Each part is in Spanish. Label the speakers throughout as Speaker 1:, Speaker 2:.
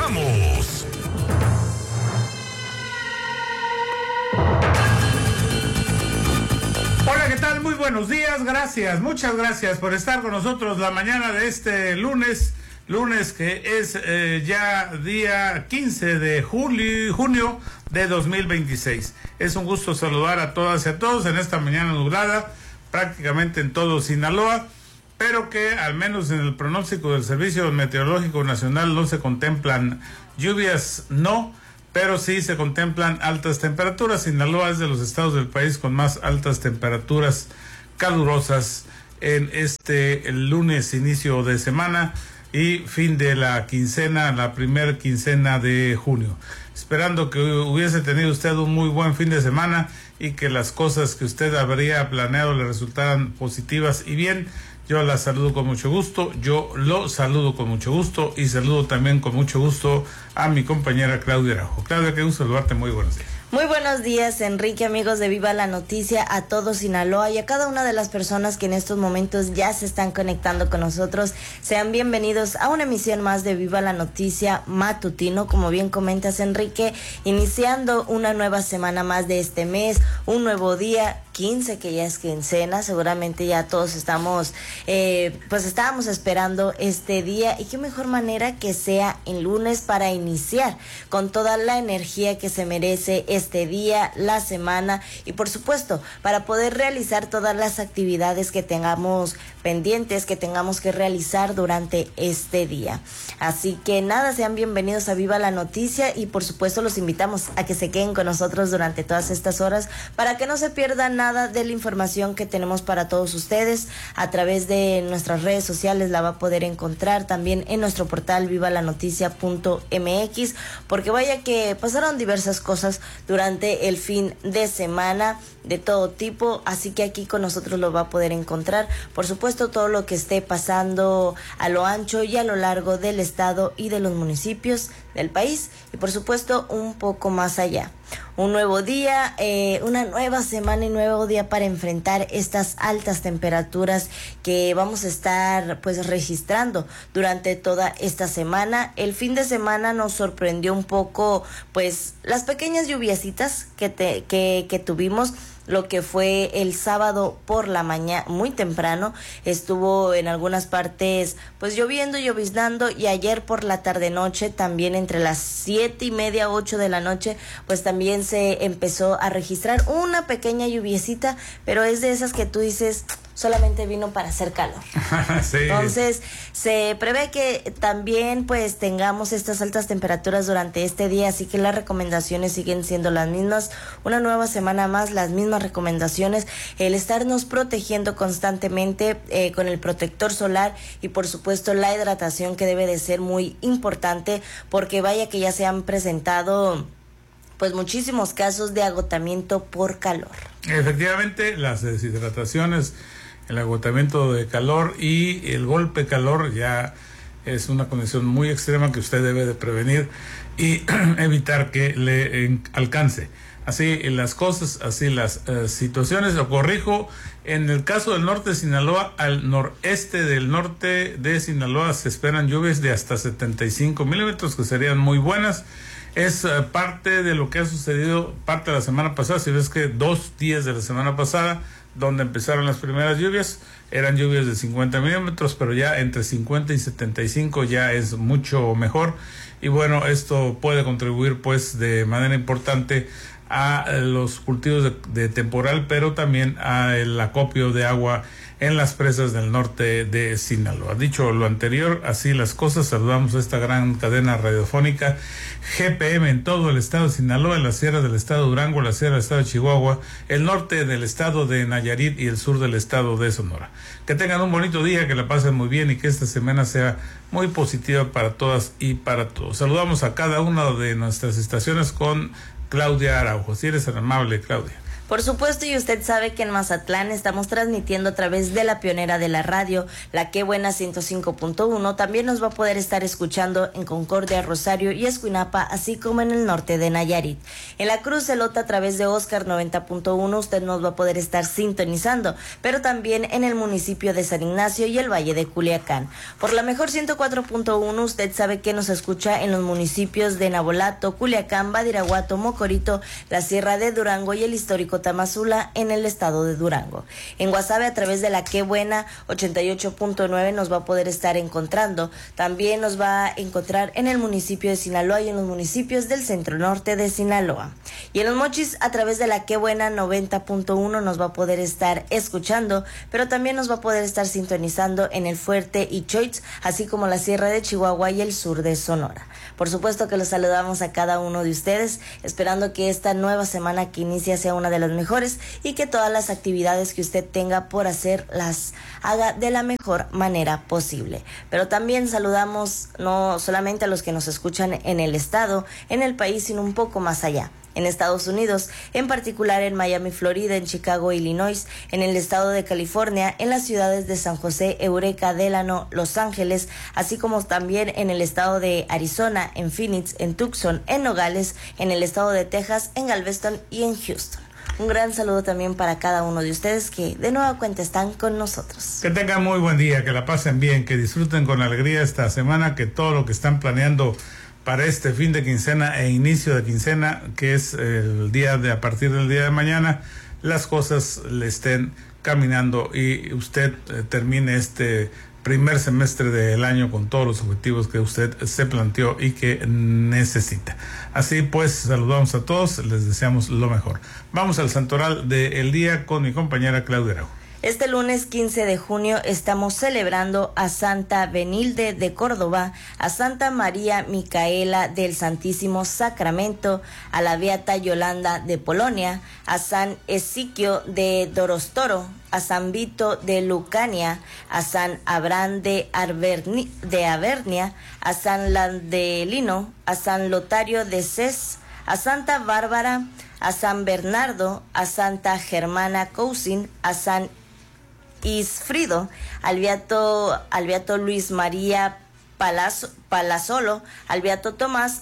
Speaker 1: Regresamos.
Speaker 2: Hola, ¿qué tal? Muy buenos días, gracias, muchas gracias por estar con nosotros la mañana de este lunes que es ya día 15 de junio de 2026. Es un gusto saludar a todas y a todos en esta mañana nublada, prácticamente en todo Sinaloa, pero que al menos en el pronóstico del Servicio Meteorológico Nacional no se contemplan lluvias, pero sí se contemplan altas temperaturas. Sinaloa es de los estados del país con más altas temperaturas calurosas en el lunes, inicio de semana y fin de la quincena, la primer quincena de junio. Esperando que hubiese tenido usted un muy buen fin de semana y que las cosas que usted habría planeado le resultaran positivas y bien. Yo la saludo con mucho gusto, yo lo saludo con mucho gusto y saludo también con mucho gusto a mi compañera Claudia Araujo. Claudia, qué gusto saludarte, muy buenos días.
Speaker 3: Muy buenos días, Enrique, amigos de Viva la Noticia, a todo Sinaloa y a cada una de las personas que en estos momentos ya se están conectando con nosotros. Sean bienvenidos a una emisión más de Viva la Noticia matutino, como bien comentas, Enrique, iniciando una nueva semana más de este mes, un nuevo día, 15, que ya es quincena. Seguramente ya todos estábamos esperando este día, y qué mejor manera que sea en lunes para iniciar con toda la energía que se merece este día, la semana, y por supuesto para poder realizar todas las actividades que tengamos pendientes, que tengamos que realizar durante este día. Así que nada, sean bienvenidos a Viva la Noticia y por supuesto los invitamos a que se queden con nosotros durante todas estas horas para que no se pierdan nada de la información que tenemos para todos ustedes. A través de nuestras redes sociales la va a poder encontrar también en nuestro portal vivalanoticia.mx, porque vaya que pasaron diversas cosas durante el fin de semana de todo tipo, así que aquí con nosotros lo va a poder encontrar. Por supuesto, todo lo que esté pasando a lo ancho y a lo largo del estado y de los municipios del país, y por supuesto un poco más allá. Un nuevo día, una nueva semana y nuevo día para enfrentar estas altas temperaturas que vamos a estar registrando durante toda esta semana. El fin de semana nos sorprendió un poco las pequeñas lluviecitas que tuvimos. Lo que fue el sábado por la mañana, muy temprano, estuvo en algunas partes lloviendo, lloviznando, y ayer por la tarde-noche, también entre las 7:30, 8 de la noche, también se empezó a registrar una pequeña lluviecita, pero es de esas que tú dices, solamente vino para hacer calor. Sí. Entonces, se prevé que también tengamos estas altas temperaturas durante este día, así que las recomendaciones siguen siendo las mismas. Una nueva semana más, las mismas recomendaciones, el estarnos protegiendo constantemente con el protector solar y por supuesto la hidratación, que debe de ser muy importante, porque vaya que ya se han presentado muchísimos casos de agotamiento por calor.
Speaker 2: Efectivamente, las deshidrataciones, el agotamiento de calor y el golpe calor ya es una condición muy extrema que usted debe de prevenir y evitar que le alcance. Así las cosas, así las situaciones. Lo corrijo, en el caso del norte de Sinaloa, al noreste del norte de Sinaloa se esperan lluvias de hasta 75 milímetros, que serían muy buenas. Es parte de lo que ha sucedido parte de la semana pasada. Si ves que 2 días de la semana pasada, donde empezaron las primeras lluvias, eran lluvias de 50 milímetros, pero ya entre 50 y 75 ya es mucho mejor. Y bueno, esto puede contribuir de manera importante a los cultivos de temporal, pero también a el acopio de agua en las presas del norte de Sinaloa. Dicho lo anterior, así las cosas, saludamos a esta gran cadena radiofónica GPM en todo el estado de Sinaloa, en la sierra del estado de Durango, la sierra del estado de Chihuahua, el norte del estado de Nayarit y el sur del estado de Sonora. Que tengan un bonito día, que la pasen muy bien y que esta semana sea muy positiva para todas y para todos. Saludamos a cada una de nuestras estaciones con Claudia Araujo. Si eres tan amable, Claudia.
Speaker 3: Por supuesto, y usted sabe que en Mazatlán estamos transmitiendo a través de la pionera de la radio, la Qué Buena 105.1. También nos va a poder estar escuchando en Concordia, Rosario y Escuinapa, así como en el norte de Nayarit. En la Cruz Elota a través de Oscar 90.1 usted nos va a poder estar sintonizando, pero también en el municipio de San Ignacio y el Valle de Culiacán. Por la mejor 104.1 usted sabe que nos escucha en los municipios de Nabolato, Culiacán, Badiraguato, Mocorito, la Sierra de Durango y el histórico Tamazula en el estado de Durango. En Guasave a través de la Qué Buena 88.9 nos va a poder estar encontrando. También nos va a encontrar en el municipio de Sinaloa y en los municipios del centro norte de Sinaloa. Y en los Mochis a través de la Qué Buena 90.1 nos va a poder estar escuchando, pero también nos va a poder estar sintonizando en el Fuerte y Choix, así como la Sierra de Chihuahua y el sur de Sonora. Por supuesto que los saludamos a cada uno de ustedes, esperando que esta nueva semana que inicia sea una de las mejores y que todas las actividades que usted tenga por hacer las haga de la mejor manera posible. Pero también saludamos no solamente a los que nos escuchan en el estado, en el país, sino un poco más allá. En Estados Unidos, en particular en Miami, Florida, en Chicago, Illinois, en el estado de California, en las ciudades de San José, Eureka, Delano, Los Ángeles, así como también en el estado de Arizona, en Phoenix, en Tucson, en Nogales, en el estado de Texas, en Galveston y en Houston. Un gran saludo también para cada uno de ustedes que de nueva cuenta están con nosotros.
Speaker 2: Que tengan muy buen día, que la pasen bien, que disfruten con alegría esta semana, que todo lo que están planeando para este fin de quincena e inicio de quincena, que es a partir del día de mañana, las cosas le estén caminando y usted termine este primer semestre del año con todos los objetivos que usted se planteó y que necesita. Así pues, saludamos a todos, les deseamos lo mejor. Vamos al santoral del día con mi compañera Claudia Araujo.
Speaker 3: Este lunes 15 de junio estamos celebrando a Santa Benilde de Córdoba, a Santa María Micaela del Santísimo Sacramento, a la Beata Yolanda de Polonia, a San Ezequiel de Dorostoro, a San Vito de Lucania, a San Abraham de Avernia, a San Landelino, a San Lotario de Cés, a Santa Bárbara, a San Bernardo, a Santa Germana Cousin, a San Isfrido, al Beato Luis María Palazolo, al Beato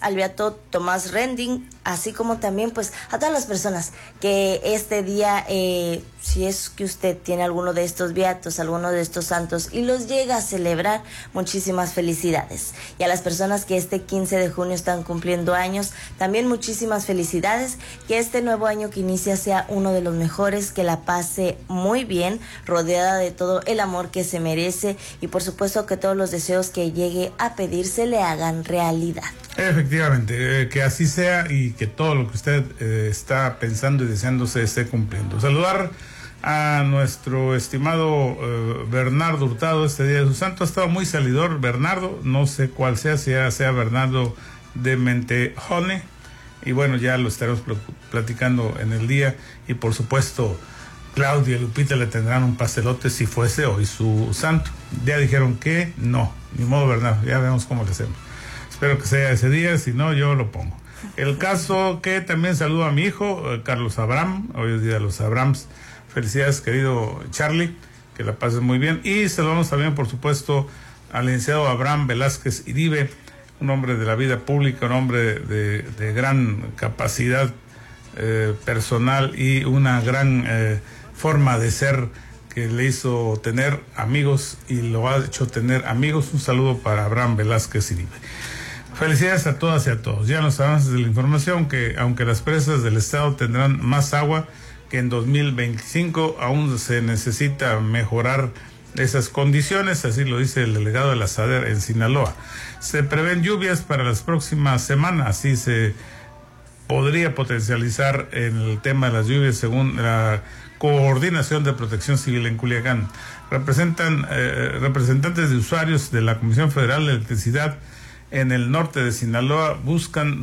Speaker 3: Tomás Rending, así como también pues a todas las personas que este día, si es que usted tiene alguno de estos beatos, alguno de estos santos y los llega a celebrar, muchísimas felicidades. Y a las personas que este 15 de junio están cumpliendo años, también muchísimas felicidades, que este nuevo año que inicia sea uno de los mejores, que la pase muy bien, rodeada de todo el amor que se merece y por supuesto que todos los deseos que llegue a pedirse le hagan realidad.
Speaker 2: Efectivamente, que así sea y que todo lo que usted está pensando y deseando se esté cumpliendo. Saludar a nuestro estimado Bernardo Hurtado este día de su santo. Ha estado muy salidor Bernardo, no sé cuál sea, si sea Bernardo de Mentejone, y bueno, ya lo estaremos platicando en el día, y por supuesto Claudia y Lupita le tendrán un pastelote si fuese hoy su santo. Ya dijeron que no, ni modo Bernardo, ya vemos cómo le hacemos. Espero que sea ese día, si no yo lo pongo. El caso que también saludo a mi hijo, Carlos Abraham, hoy es día de los Abrahams. Felicidades, querido Charlie, que la pases muy bien. Y saludamos también, por supuesto, al licenciado Abraham Velázquez Iribe, un hombre de la vida pública, un hombre de gran capacidad personal y una gran forma de ser que le hizo tener amigos y lo ha hecho tener amigos. Un saludo para Abraham Velázquez Iribe. Felicidades a todas y a todos. Ya nos avances de la información que aunque las presas del estado tendrán más agua que en 2025, aún se necesita mejorar esas condiciones, así lo dice el delegado de la SADER en Sinaloa. Se prevén lluvias para las próximas semanas, así se podría potencializar en el tema de las lluvias según la Coordinación de Protección Civil en Culiacán. Representantes de usuarios de la Comisión Federal de Electricidad en el norte de Sinaloa buscan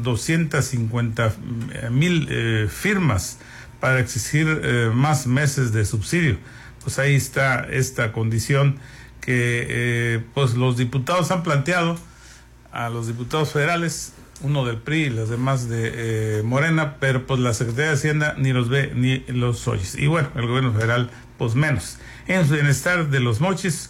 Speaker 2: 250,000 firmas para exigir más meses de subsidio. Pues ahí está esta condición que pues los diputados han planteado a los diputados federales uno del PRI y los demás de Morena, pero pues la Secretaría de Hacienda ni los ve ni los oye. Y bueno, el gobierno federal pues menos. En Bienestar de Los Mochis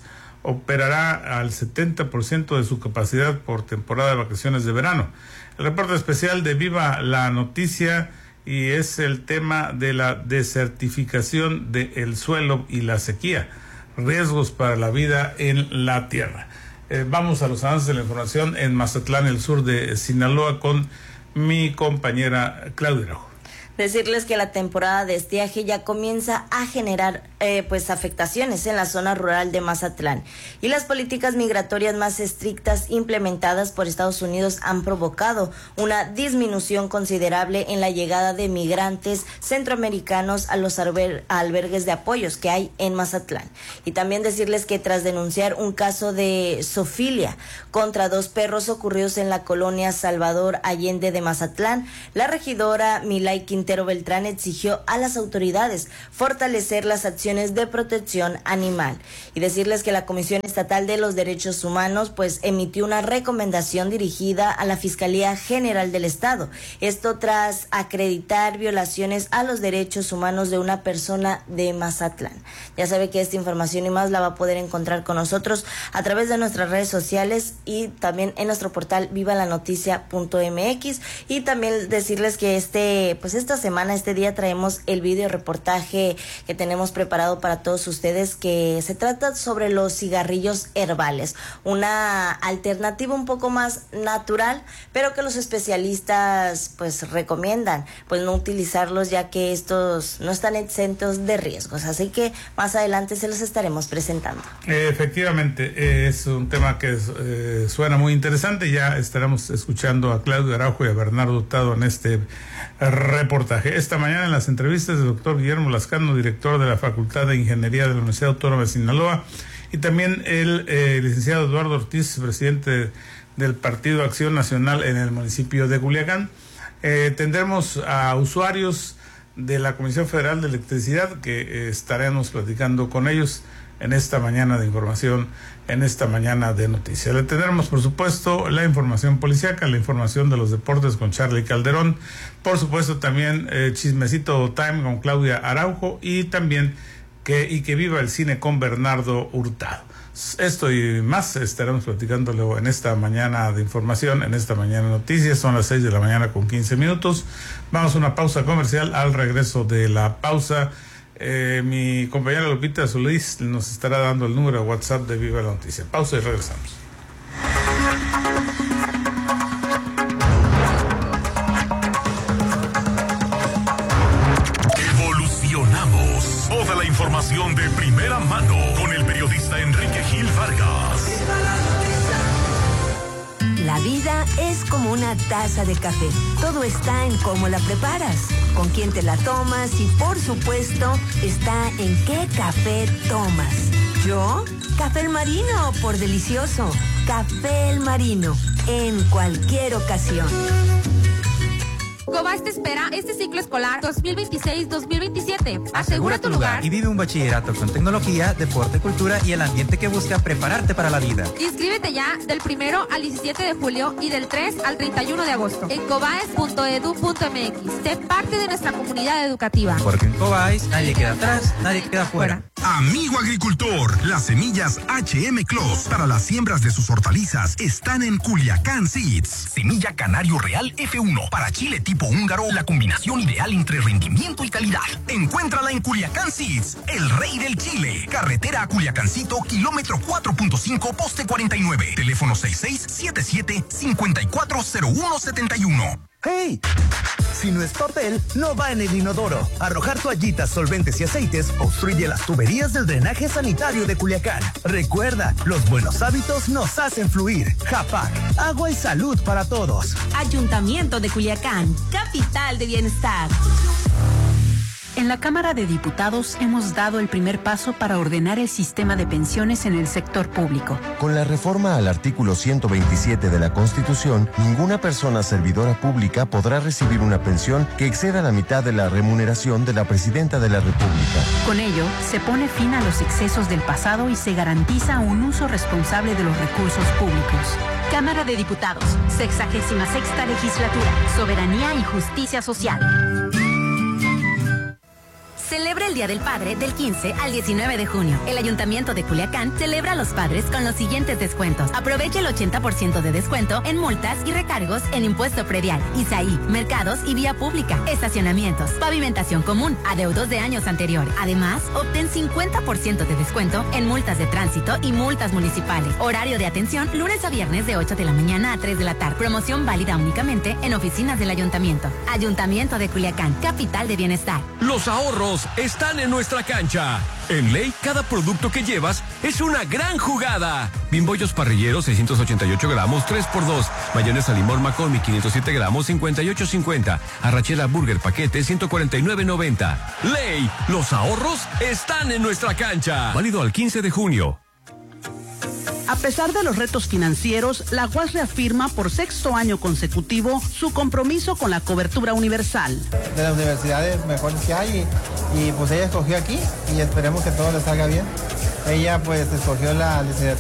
Speaker 2: operará al 70% de su capacidad por temporada de vacaciones de verano. El reporte especial de Viva la Noticia, y es el tema de la desertificación del suelo y la sequía, riesgos para la vida en la tierra. Vamos a los avances de la información en Mazatlán, el sur de Sinaloa, con mi compañera Claudia Araujo.
Speaker 3: Decirles que la temporada de estiaje ya comienza a generar pues afectaciones en la zona rural de Mazatlán, y las políticas migratorias más estrictas implementadas por Estados Unidos han provocado una disminución considerable en la llegada de migrantes centroamericanos a los albergues de apoyos que hay en Mazatlán. Y también decirles que tras denunciar un caso de zoofilia contra 2 perros ocurridos en la colonia Salvador Allende de Mazatlán, la regidora Milay Quintero Beltrán exigió a las autoridades fortalecer las acciones de protección animal. Y decirles que la Comisión Estatal de los Derechos Humanos pues emitió una recomendación dirigida a la Fiscalía General del Estado. Esto tras acreditar violaciones a los derechos humanos de una persona de Mazatlán. Ya sabe que esta información y más la va a poder encontrar con nosotros a través de nuestras redes sociales y también en nuestro portal vivalanoticia.mx. Y también decirles que esta semana, este día, traemos el video reportaje que tenemos preparado para todos ustedes, que se trata sobre los cigarrillos herbales, una alternativa un poco más natural, pero que los especialistas pues recomiendan pues no utilizarlos, ya que estos no están exentos de riesgos. Así que más adelante se los estaremos presentando.
Speaker 2: Efectivamente, es un tema que suena muy interesante. Ya estaremos escuchando a Claudio Araujo y a Bernardo Hurtado en este reportaje. Esta mañana en las entrevistas del doctor Guillermo Lascano, director de la Facultad de Ingeniería de la Universidad Autónoma de Sinaloa, y también el licenciado Eduardo Ortiz, presidente del Partido Acción Nacional en el municipio de Culiacán. Tendremos a usuarios de la Comisión Federal de Electricidad que estaremos platicando con ellos en esta mañana de información, en esta mañana de noticias. Le tendremos, por supuesto, la información policíaca, la información de los deportes con Charlie Calderón, por supuesto también Chismecito Time con Claudia Araujo, y también que viva el cine con Bernardo Hurtado. Esto y más estaremos platicándolo en esta mañana de información, en esta mañana de noticias. Son las 6 de la mañana con 15 minutos. Vamos a una pausa comercial. Al regreso de la pausa, mi compañera Lupita Solís nos estará dando el número de WhatsApp de Viva la Noticia. Pausa y regresamos.
Speaker 1: Evolucionamos. Toda la información de primera mano con el periodista Enrique Gil Vargas.
Speaker 4: La vida es como una taza de café. Todo está en cómo la preparas, con quién te la tomas y, por supuesto, está en qué café tomas. ¿Yo? Café El Marino, por delicioso. Café El Marino, en cualquier ocasión.
Speaker 5: Cobás te espera este ciclo escolar 2026-2027. Asegura tu lugar
Speaker 6: y vive un bachillerato con tecnología, deporte, cultura y el ambiente que busca prepararte para la vida.
Speaker 5: Inscríbete ya del 1 al 17 de julio y del 3 al 31 de agosto en cobaes.edu.mx. Sé parte de nuestra comunidad educativa.
Speaker 6: Porque en Cobáis nadie queda atrás, nadie queda fuera.
Speaker 1: Amigo agricultor, las semillas HM Clos para las siembras de sus hortalizas están en Culiacán Seeds. Semilla Canario Real F1 para chile tipo húngaro, la combinación ideal entre rendimiento y calidad. Encuéntrala en Culiacán Seeds, el rey del chile. Carretera a Culiacancito, kilómetro 4.5, poste 49. Teléfono 6677-540171.
Speaker 7: ¡Hey! Si no es papel, no va en el inodoro. Arrojar toallitas, solventes y aceites obstruye las tuberías del drenaje sanitario de Culiacán. Recuerda, los buenos hábitos nos hacen fluir. Japac, agua y salud para todos.
Speaker 4: Ayuntamiento de Culiacán, capital de bienestar.
Speaker 8: En la Cámara de Diputados hemos dado el primer paso para ordenar el sistema de pensiones en el sector público.
Speaker 9: Con la reforma al artículo 127 de la Constitución, ninguna persona servidora pública podrá recibir una pensión que exceda la mitad de la remuneración de la Presidenta de la República.
Speaker 8: Con ello, se pone fin a los excesos del pasado y se garantiza un uso responsable de los recursos públicos. Cámara de Diputados, 66ª Legislatura, Soberanía y Justicia Social.
Speaker 10: Celebra el Día del Padre del 15 al 19 de junio. El Ayuntamiento de Culiacán celebra a los padres con los siguientes descuentos. Aprovecha el 80% de descuento en multas y recargos en impuesto predial, ISAI, mercados y vía pública, estacionamientos, pavimentación común, adeudos de años anteriores. Además, obtén 50% de descuento en multas de tránsito y multas municipales. Horario de atención lunes a viernes de 8 de la mañana a 3 de la tarde. Promoción válida únicamente en oficinas del Ayuntamiento. Ayuntamiento de Culiacán, capital de bienestar.
Speaker 11: Los ahorros están en nuestra cancha. En Ley, cada producto que llevas es una gran jugada. Bimbollos parrilleros, 688 gramos, 3x2. Mayonesa limón McCormick, 507 gramos, 58.50. Arrachera Burger paquete, 149.90. Ley, los ahorros están en nuestra cancha. Válido al 15 de junio.
Speaker 12: A pesar de los retos financieros, la UAS reafirma por 6º año consecutivo su compromiso con la cobertura universal.
Speaker 13: De las universidades mejores que hay y pues ella escogió aquí y esperemos que todo le salga bien. Ella pues escogió la licenciatura